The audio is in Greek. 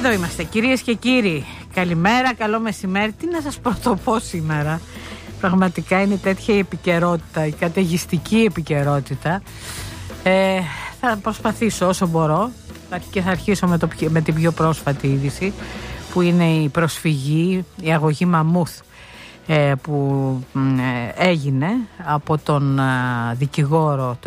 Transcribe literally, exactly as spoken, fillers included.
Εδώ είμαστε, κυρίες και κύριοι. Καλημέρα, καλό μεσημέρι. Τι να σας πρωτοπώ σήμερα. Πραγματικά είναι τέτοια η επικαιρότητα, η καταιγιστική επικαιρότητα. Ε, θα προσπαθήσω όσο μπορώ και θα αρχίσω με, το, με την πιο πρόσφατη είδηση, που είναι η προσφυγή, η αγωγή Μαμούθ ε, που ε, έγινε από τον ε, δικηγόρο